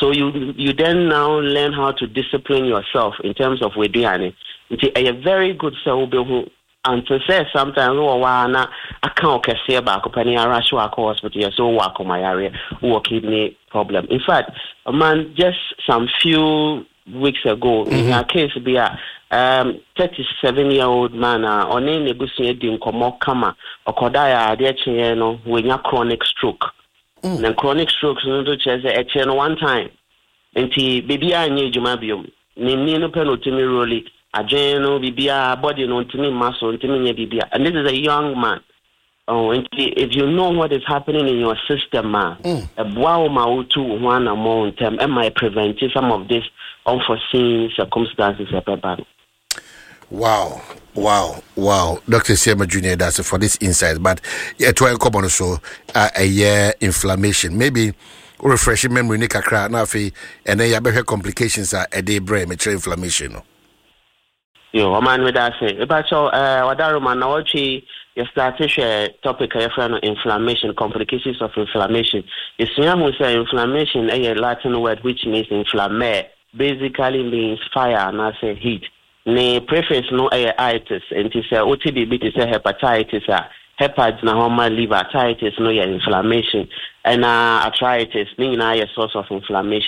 So you then now learn how to discipline yourself in terms of weduane. It's a very good who and to say sometimes I can't say about company I rush work hospital so work on my area or kidney problem. In fact, a man just some few weeks ago in a case be a 37-year-old man on any negotiating komo kama okodaya ade no when you chronic stroke. And chronic strokes no to chese e one time. Enti baby anyi juma biom. Ni no penotimi roli adweno bibia body no ntimi muscle ntimi nya bibia. And this is a young man. Oh, and if you know what is happening in your system, one amount and might prevent some of these unforeseen circumstances. Wow. Dr. Siema Jr., that's it for this insight. But yeah, to come on also a year inflammation. Maybe refreshing memory nika cry now and then you have complications a day brain mature inflammation. Yo, man with that say about so Wadaruma na wachi you start to share topic of inflammation, complications of inflammation. It's who say inflammation a Latin word which means inflammare, basically means fire and I say heat. Ne preface no itis and it say OTBB to say hepatitis hepatic na homa liver arthritis no inflammation and arthritis meaning a source of inflammation.